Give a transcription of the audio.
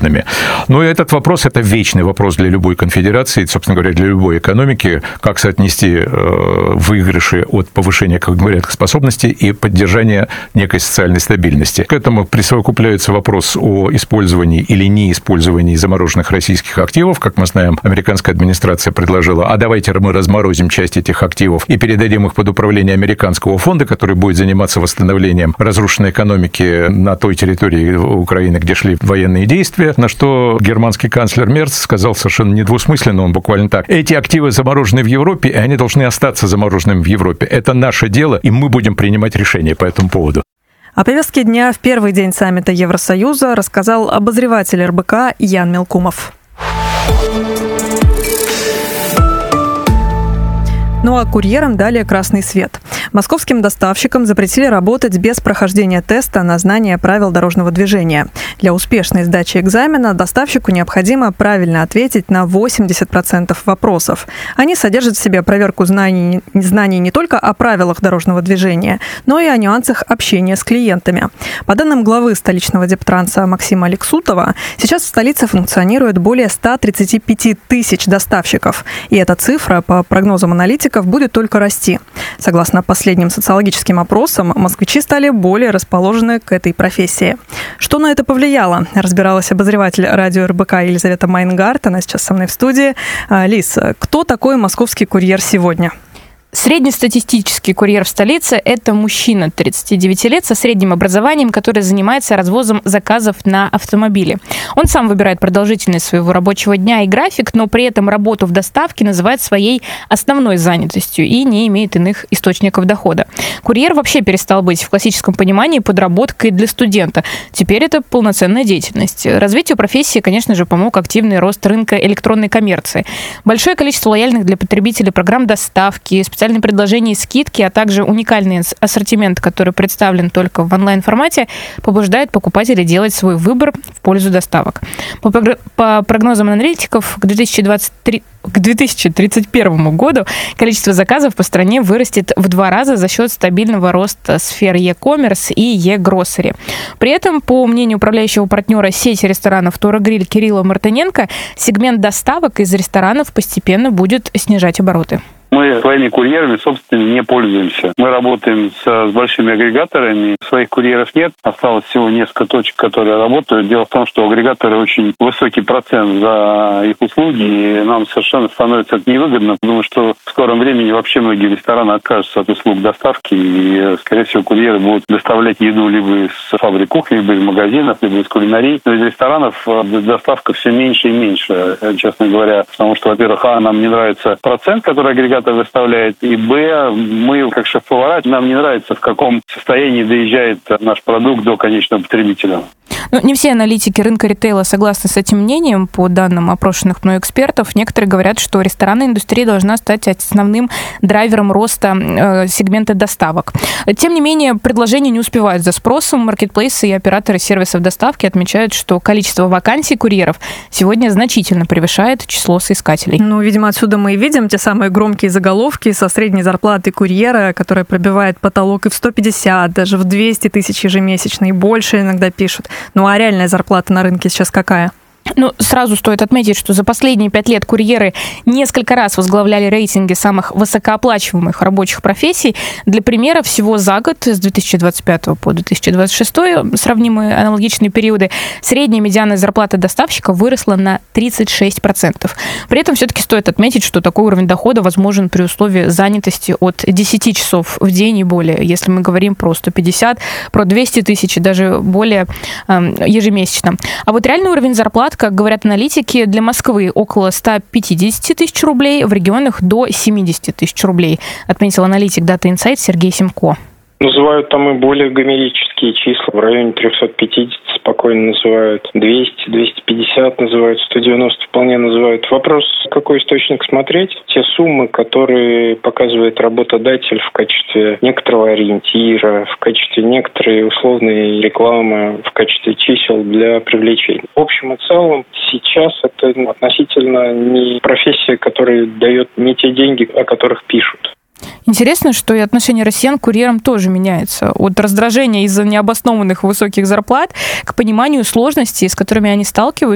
доступными. Но этот вопрос – это вечный вопрос для любой конфедерации, собственно говоря, для любой экономики, как соотнести выигрыши от повышения конкурентоспособности и поддержания некой социальной стабильности. К этому присовокупляется вопрос о использовании или неиспользовании замороженных российских активов. Как мы знаем, американская администрация предложила, а давайте мы разморозим часть этих активов и передадим их под управление американского фонда, который будет заниматься восстановлением разрушенной экономики на той территории Украины, где шли военные действия, на что германский канцлер Мерц сказал совершенно недвусмысленно, он буквально так: эти активы заморожены в Европе, и они должны остаться замороженными в Европе. Это наше дело, и мы будем принимать решения по этому поводу. О повестке дня в первый день саммита Евросоюза рассказал обозреватель РБК Ян Мелкумов. Ну а курьерам дали красный свет. Московским доставщикам запретили работать без прохождения теста на знание правил дорожного движения. Для успешной сдачи экзамена доставщику необходимо правильно ответить на 80% вопросов. Они содержат в себе проверку знаний не только о правилах дорожного движения, но и о нюансах общения с клиентами. По данным главы столичного дептранса Максима Алексутова, сейчас в столице функционирует более 135 тысяч доставщиков. И эта цифра, по прогнозам аналитиков, будет только расти. Согласно последним социологическим опросам, москвичи стали более расположены к этой профессии. Что на это повлияло? Разбиралась обозреватель радио РБК Елизавета Майнгарт. Она сейчас со мной в студии. Лиз, кто такой московский курьер сегодня? Среднестатистический курьер в столице – это мужчина 39 лет со средним образованием, который занимается развозом заказов на автомобиле. Он сам выбирает продолжительность своего рабочего дня и график, но при этом работу в доставке называет своей основной занятостью и не имеет иных источников дохода. Курьер вообще перестал быть в классическом понимании подработкой для студента. Теперь это полноценная деятельность. Развитию профессии, конечно же, помог активный рост рынка электронной коммерции. Большое количество лояльных для потребителей программ доставки, специальные предложения и скидки, а также уникальный ассортимент, который представлен только в онлайн-формате, побуждает покупателей делать свой выбор в пользу доставок. По прогнозам аналитиков, к 2031 году количество заказов по стране вырастет в 2 раза за счет стабильного роста сфер e-commerce и e-grocery. При этом, по мнению управляющего партнера сети ресторанов «Тора Гриль» Кирилла Мартыненко, сегмент доставок из ресторанов постепенно будет снижать обороты. Мы своими курьерами, собственно, не пользуемся. Мы работаем с большими агрегаторами. Своих курьеров нет. Осталось всего несколько точек, которые работают. Дело в том, что агрегаторы очень высокий процент за их услуги, и нам совершенно становится это невыгодно. Думаю, что в скором времени вообще многие рестораны откажутся от услуг доставки, и, скорее всего, курьеры будут доставлять еду либо из фабрик кухни, либо из магазинов, либо из кулинарий. Но из ресторанов доставка все меньше и меньше, честно говоря. Потому что, во-первых, нам не нравится процент, который агрегатор выставляет, и мы, как шеф-повара, нам не нравится, в каком состоянии доезжает наш продукт до конечного потребителя. Но не все аналитики рынка ритейла согласны с этим мнением. По данным опрошенных мной экспертов, некоторые говорят, что ресторанная индустрия должна стать основным драйвером роста сегмента доставок. Тем не менее, предложения не успевают за спросом. Маркетплейсы и операторы сервисов доставки отмечают, что количество вакансий курьеров сегодня значительно превышает число соискателей. Ну, видимо, отсюда мы и видим те самые громкие заголовки со средней зарплатой курьера, которая пробивает потолок и в 150, даже в 200 тысяч ежемесячно, и больше иногда пишут. Ну а реальная зарплата на рынке сейчас какая? Ну, сразу стоит отметить, что за последние 5 лет курьеры несколько раз возглавляли рейтинги самых высокооплачиваемых рабочих профессий. Для примера, всего за год, с 2025 по 2026, сравнимые аналогичные периоды, средняя медианная зарплата доставщика выросла на 36%. При этом все-таки стоит отметить, что такой уровень дохода возможен при условии занятости от 10 часов в день и более. Если мы говорим про 150, про 200 тысяч и даже более ежемесячно. А вот реальный уровень зарплат, как говорят аналитики, для Москвы около 150 тысяч рублей, в регионах до 70 тысяч рублей, отметил аналитик Data Insight Сергей Семко. Называют там и более гомерические числа. В районе 350 спокойно называют. 200, 250 называют, 190 вполне называют. Вопрос, какой источник смотреть. Те суммы, которые показывает работодатель в качестве некоторого ориентира, в качестве некоторой условной рекламы, в качестве чисел для привлечения. В общем и целом, сейчас это относительно не профессия, которая дает не те деньги, о которых пишут. Интересно, что и отношение россиян к курьерам тоже меняется. От раздражения из-за необоснованных высоких зарплат к пониманию сложностей, с которыми они сталкиваются,